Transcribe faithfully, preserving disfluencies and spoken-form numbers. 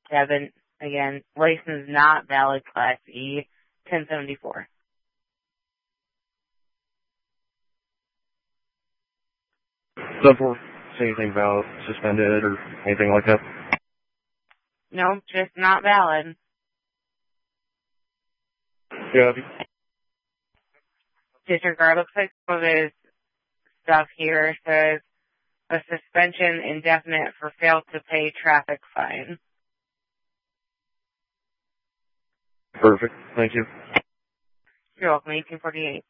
Kevin, again, license not valid, Class E, ten seventy-four. So for anything valid, suspended, or anything like that? No, just not valid. Yeah. Disregard. Looks like some of his stuff here says a suspension indefinite for fail to pay traffic fine. Perfect. Thank you. You're welcome. eighteen forty-eight.